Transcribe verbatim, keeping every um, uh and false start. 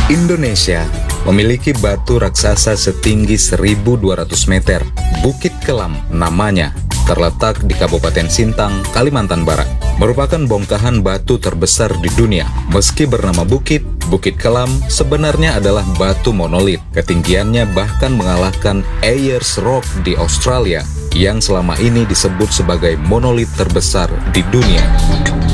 Indonesia memiliki batu raksasa setinggi seribu dua ratus meter, Bukit Kelam namanya, terletak di Kabupaten Sintang, Kalimantan Barat. Merupakan bongkahan batu terbesar di dunia. Meski bernama bukit, Bukit Kelam sebenarnya adalah batu monolit. Ketinggiannya bahkan mengalahkan Ayers Rock di Australia, yang selama ini disebut sebagai monolit terbesar di dunia.